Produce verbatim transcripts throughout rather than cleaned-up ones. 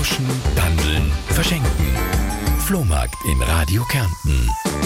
Tauschen, Dandeln, Verschenken. Flohmarkt in Radio Kärnten.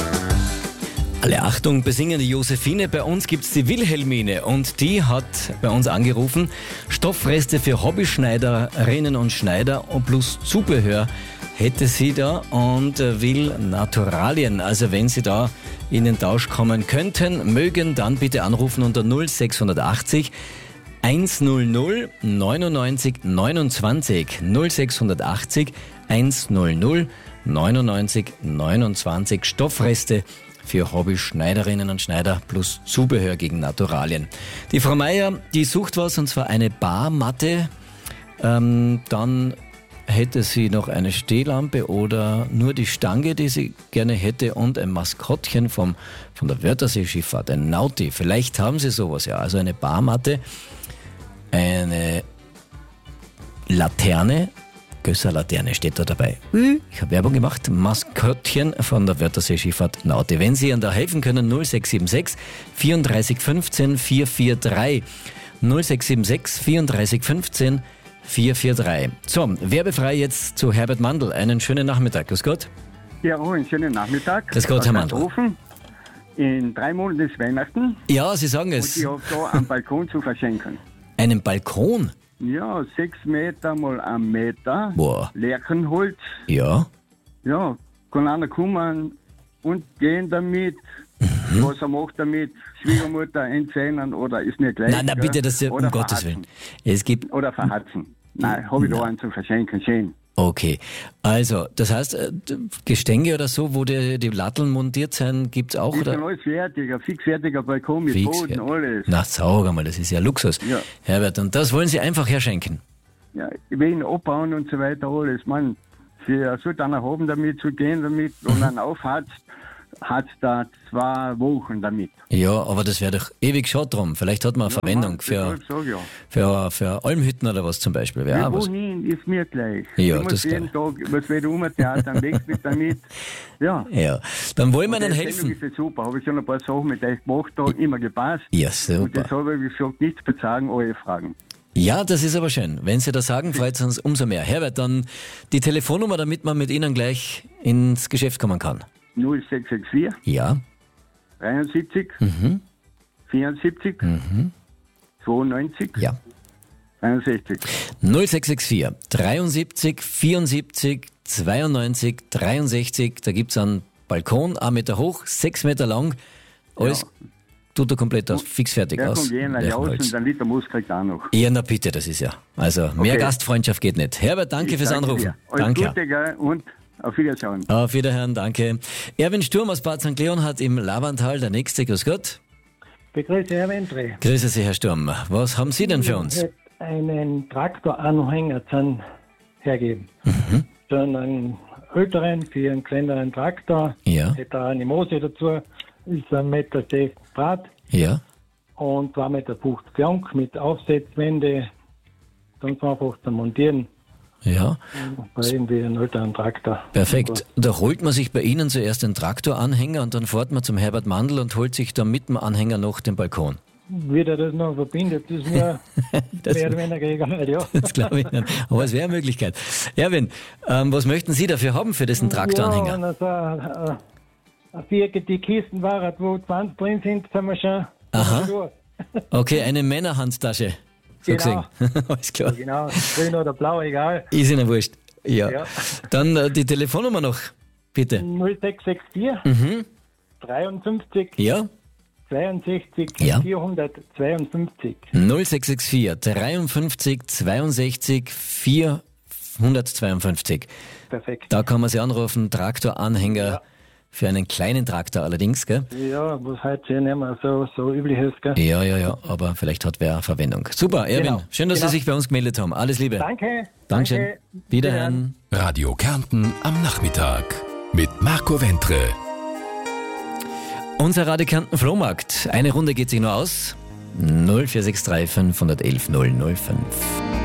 Alle Achtung, besingen die Josephine. Bei uns gibt's die Wilhelmine und die hat bei uns angerufen. Stoffreste für Hobbyschneiderinnen und Schneider und plus Zubehör hätte sie da und will Naturalien. Also wenn Sie da in den Tausch kommen könnten, mögen, dann bitte anrufen unter null sechshundertachtzig hundertnull neunundneunzig neunundzwanzig null sechshundertachtzig hundertnull neunundneunzig neunundzwanzig. Stoffreste für Hobbyschneiderinnen und Schneider plus Zubehör gegen Naturalien. Die Frau Meier, die sucht was, und zwar eine Barmatte. Ähm, dann hätte sie noch eine Stehlampe oder nur die Stange, die sie gerne hätte, und ein Maskottchen vom, von der Wörthersee-Schifffahrt, ein Nauti. Vielleicht haben Sie sowas, ja. Also eine Barmatte, eine Laterne, Gösser-Laterne steht da dabei. Ich habe Werbung gemacht. Maskottchen von der Wörthersee-Schifffahrt Nauti. Wenn Sie Ihnen da helfen können, null sechs sieben sechs vierunddreißig fünfzehn vier vier drei. null sechs sieben sechs vierunddreißig fünfzehn vier vier drei. So, werbefrei jetzt zu Herbert Mandl. Einen schönen Nachmittag. Grüß Gott. Ja, oh, einen schönen Nachmittag. Grüß Gott, Herr Mandl. In drei Monaten ist Weihnachten. Ja, Sie sagen es. Und ich habe da einen Balkon zu verschenken. Einen Balkon? Ja, sechs Meter mal ein Meter. Boah. Lärchenholz. Ja. Ja, kann einer kommen und gehen damit. Mhm. Was er macht damit, Schwiegermutter einzähnen oder ist mir gleich. Nein, nein, bitte, das ist ja um Gottes Willen. Es gibt. Oder verhatzen. Nein, habe ich da einen zu verschenken, schön. Okay, also, das heißt, Gestänge oder so, wo die, die Latteln montiert sind, gibt's auch? Ist oder? schon alles fertig, ein fixfertiger Balkon mit Fix, Boden, ja. alles. Na, sag einmal, das ist ja Luxus. Ja. Herbert, und das wollen Sie einfach herschenken? Ja, ich will ihn abbauen und so weiter, alles. Man, für so dann haben damit zu gehen damit und dann aufhatzt, hat da zwei Wochen damit. Ja, aber das wäre doch ewig schade drum. Vielleicht hat man eine Ja, Verwendung Mann, für, sag, ja. für, für Almhütten oder was zum Beispiel. Ja, Ja, was. wohin ist mir gleich. Ja, ich muss das jeden Tag, was wieder umtheatern, weg mit damit. Ja. Ja, dann wollen wir Und Ihnen die helfen. Sendung ist ja super, habe ich schon ein paar Sachen mit euch gemacht, da immer gepasst. Ja, Und das super. habe ich, wie gesagt, nichts bezagen, eure Fragen. Ja, das ist aber schön. Wenn Sie das sagen, freut es uns umso mehr. Herbert, dann die Telefonnummer, damit man mit Ihnen gleich ins Geschäft kommen kann. null sechs sechs vier Ja. dreiundsiebzig Mhm. vierundsiebzig Mhm. zweiundneunzig Ja. einundsechzig. null sechs sechs vier dreiundsiebzig vierundsiebzig zweiundneunzig dreiundsechzig. Da gibt's einen Balkon, ein Meter hoch, sechs Meter lang. Alles Ja. tut er komplett aus, fix fertig Der aus. kommt jener raus Lärchenholz. und ein Liter Mus kriegt auch noch. Ja, na bitte, das ist ja. Also mehr Okay. Gastfreundschaft geht nicht. Herbert, danke Ich fürs danke Anrufen. dir. Alles Danke. Gute, gell, und auf Wiedersehen. Auf Wiederhören, danke. Erwin Sturm aus Bad Sankt Leonhard im Lavantal, der nächste. Grüß Gott. Begrüße Herr Wentre. Grüße Sie, Herr Sturm. Was haben Sie denn für uns? Ich hätte einen Traktoranhänger zum hergeben. Mhm. So einen älteren für einen kleineren Traktor. Ja. Hätte auch eine Mose dazu. Ist ein Meter sechzig breit Ja. und zwei Meter fünfzig lang mit Aufsetzwände. Ganz einfach zu montieren. Ja. Bei irgendwie einem älteren Traktor. Perfekt. Da holt man sich bei Ihnen zuerst den Traktoranhänger und dann fährt man zum Herbert Mandl und holt sich da mit dem Anhänger noch den Balkon. Wie der das noch verbindet, ist mir Das- mehr oder weniger egal, ja. Das glaube ich nicht. Aber es wäre eine Möglichkeit. Erwin, ähm, was möchten Sie dafür haben für diesen Traktoranhänger? Ja, wenn das ein, ein, ein viereckige Kisten war, wo zwanzig drin sind, sind wir schon. Aha. Okay, eine Männerhandtasche. So Genau. gesehen. Alles klar. Genau, grün oder blau, egal. Ist Ihnen wurscht. Ja. Ja. Dann äh, die Telefonnummer noch, bitte. null sechs sechs vier Mhm. dreiundfünfzig Ja. zweiundsechzig Ja. vierhundertzweiundfünfzig. null sechs sechs vier dreiundfünfzig zweiundsechzig vierhundertzweiundfünfzig. Perfekt. Da kann man Sie anrufen, Traktoranhänger Ja. für einen kleinen Traktor allerdings, gell? Ja, was heute ja nicht mehr so, so üblich ist, gell? Ja, ja, ja, aber vielleicht hat wer Verwendung. Super, Erwin, Genau. schön, dass Genau. Sie sich bei uns gemeldet haben. Alles Liebe. Danke. Dankeschön. Danke. Wiederhören. Radio Kärnten am Nachmittag mit Marco Wentre. Unser Radio Kärnten Flohmarkt. Eine Runde geht sich nur aus. null vier sechs drei fünf eins eins null null fünf.